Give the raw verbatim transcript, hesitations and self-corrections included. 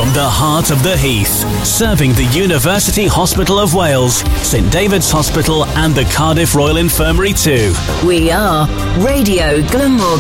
from the heart of the Heath, serving the University Hospital of Wales, St David's Hospital and the Cardiff Royal Infirmary too. We are Radio Glenmore